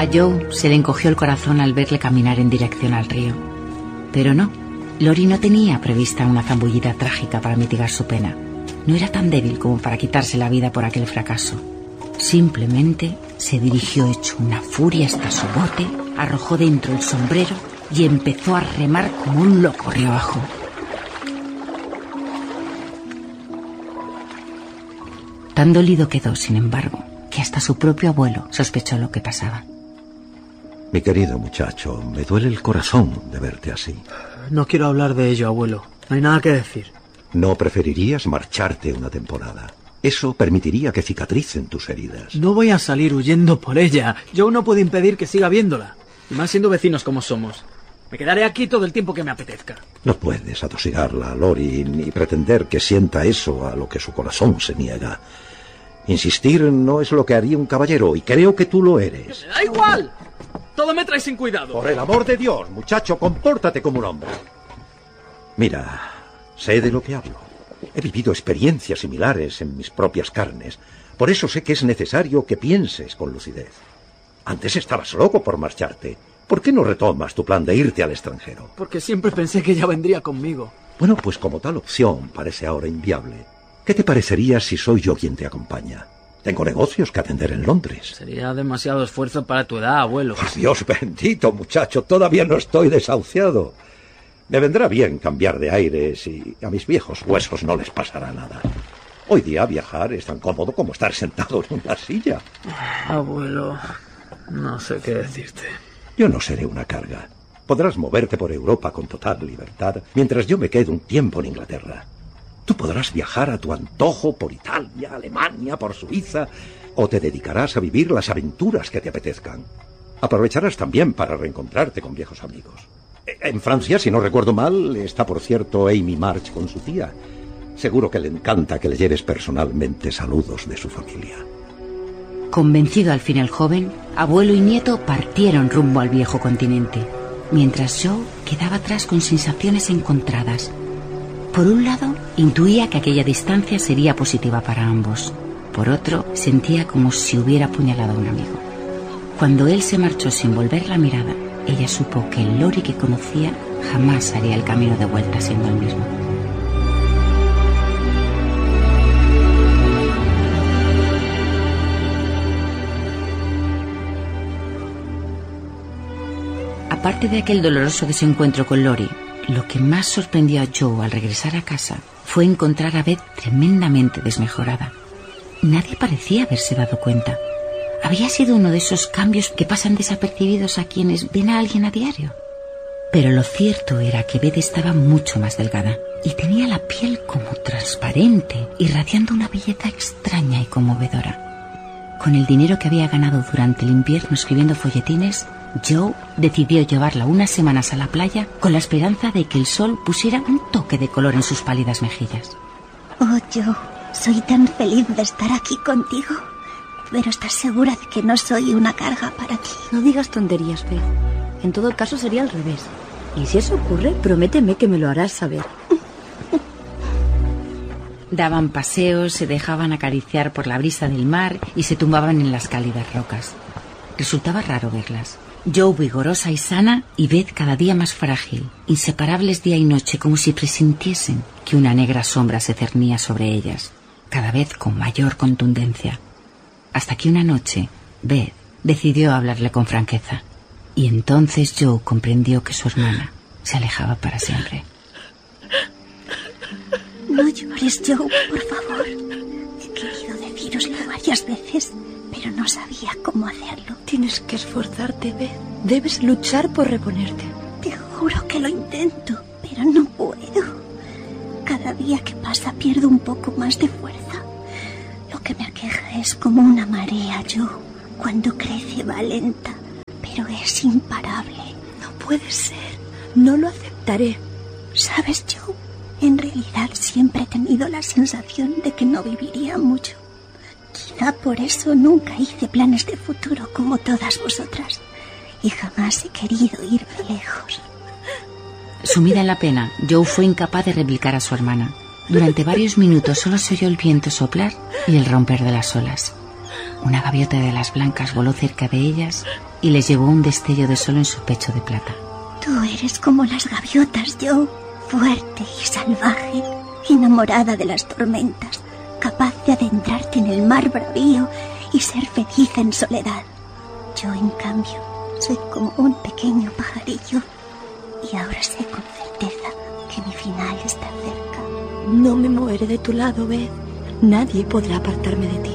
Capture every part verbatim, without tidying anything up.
A Joe se le encogió el corazón al verle caminar en dirección al río. Pero no, Lori no tenía prevista una zambullida trágica para mitigar su pena. No era tan débil como para quitarse la vida por aquel fracaso. Simplemente se dirigió hecho una furia hasta su bote, arrojó dentro el sombrero y empezó a remar como un loco río abajo. Tan dolido quedó, sin embargo, que hasta su propio abuelo sospechó lo que pasaba. Mi querido muchacho, me duele el corazón de verte así. No quiero hablar de ello, abuelo. No hay nada que decir. ¿No preferirías marcharte una temporada? Eso permitiría que cicatricen tus heridas. No voy a salir huyendo por ella. Yo no puedo impedir que siga viéndola. Y más siendo vecinos como somos. Me quedaré aquí todo el tiempo que me apetezca. No puedes atosigarla, Lori, ni pretender que sienta eso a lo que su corazón se niega. Insistir no es lo que haría un caballero, y creo que tú lo eres. ¡Da igual! Todo me trae sin cuidado. Por el amor de Dios, muchacho, compórtate como un hombre. Mira, sé de lo que hablo. He vivido experiencias similares en mis propias carnes. Por eso sé que es necesario que pienses con lucidez. Antes estabas loco por marcharte. ¿Por qué no retomas tu plan de irte al extranjero? Porque siempre pensé que ella vendría conmigo. Bueno, pues como tal opción parece ahora inviable, ¿qué te parecería si soy yo quien te acompaña? Tengo negocios que atender en Londres. Sería demasiado esfuerzo para tu edad, abuelo. Por Dios bendito, muchacho, todavía no estoy desahuciado. Me vendrá bien cambiar de aires y a mis viejos huesos no les pasará nada. Hoy día viajar es tan cómodo como estar sentado en una silla. Abuelo, no sé qué decirte. Yo no seré una carga. Podrás moverte por Europa con total libertad, mientras yo me quedo un tiempo en Inglaterra. Tú podrás viajar a tu antojo por Italia, Alemania, por Suiza, o te dedicarás a vivir las aventuras que te apetezcan. Aprovecharás también para reencontrarte con viejos amigos. En Francia, si no recuerdo mal, está por cierto Amy March con su tía. Seguro que le encanta que le lleves personalmente saludos de su familia. Convencido al fin el joven, abuelo y nieto partieron rumbo al viejo continente, mientras Joe quedaba atrás con sensaciones encontradas. Por un lado, intuía que aquella distancia sería positiva para ambos. Por otro, sentía como si hubiera apuñalado a un amigo. Cuando él se marchó sin volver la mirada, ella supo que el Lori que conocía jamás haría el camino de vuelta siendo el mismo. Aparte de aquel doloroso desencuentro con Lori, lo que más sorprendió a Joe al regresar a casa fue encontrar a Beth tremendamente desmejorada. Nadie parecía haberse dado cuenta. Había sido uno de esos cambios que pasan desapercibidos a quienes ven a alguien a diario. Pero lo cierto era que Beth estaba mucho más delgada y tenía la piel como transparente, irradiando una belleza extraña y conmovedora. Con el dinero que había ganado durante el invierno escribiendo folletines, Joe decidió llevarla unas semanas a la playa con la esperanza de que el sol pusiera un toque de color en sus pálidas mejillas. Oh, Joe, soy tan feliz de estar aquí contigo. Pero ¿estás segura de que no soy una carga para ti? No digas tonterías, Beth. En todo caso sería al revés. Y si eso ocurre, prométeme que me lo harás saber. Daban paseos, se dejaban acariciar por la brisa del mar y se tumbaban en las cálidas rocas. Resultaba raro verlas. Joe vigorosa y sana y Beth cada día más frágil, inseparables día y noche, como si presintiesen que una negra sombra se cernía sobre ellas, cada vez con mayor contundencia. Hasta que una noche, Beth decidió hablarle con franqueza. Y entonces Joe comprendió que su hermana se alejaba para siempre. No llores, Joe, por favor. He querido decíroslo varias veces, pero no sabía cómo hacerlo. Tienes que esforzarte, Beth. Debes luchar por reponerte. Te juro que lo intento, pero no puedo. Cada día que pasa pierdo un poco más de fuerza. Lo que me aqueja es como una marea, Joe. Cuando crece va lenta, pero es imparable. No puede ser. No lo aceptaré. ¿Sabes, Joe? En realidad siempre he tenido la sensación de que no viviría mucho. Quizá por eso nunca hice planes de futuro como todas vosotras. Y jamás he querido irme lejos. Sumida en la pena, Joe fue incapaz de replicar a su hermana. Durante varios minutos solo se oyó el viento soplar y el romper de las olas. Una gaviota de las blancas voló cerca de ellas y les llevó un destello de sol en su pecho de plata. Tú eres como las gaviotas, Joe, fuerte y salvaje, enamorada de las tormentas, capaz de adentrarte en el mar bravío y ser feliz en soledad. Yo, en cambio, soy como un pequeño pajarillo y ahora sé con certeza que mi final está cerca. No me moveré de tu lado, Beth. Nadie podrá apartarme de ti.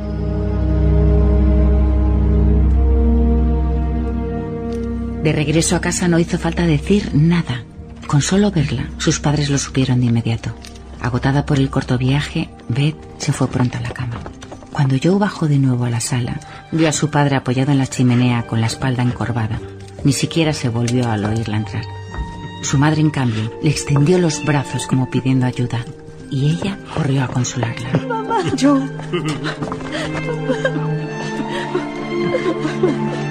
De regreso a casa no hizo falta decir nada. Con solo verla, sus padres lo supieron de inmediato. Agotada por el corto viaje, Beth se fue pronto a la cama. Cuando Joe bajó de nuevo a la sala, vio a su padre apoyado en la chimenea con la espalda encorvada. Ni siquiera se volvió al oírla entrar. Su madre, en cambio, le extendió los brazos como pidiendo ayuda, y ella corrió a consolarla. ¡Mamá! ¡Joe!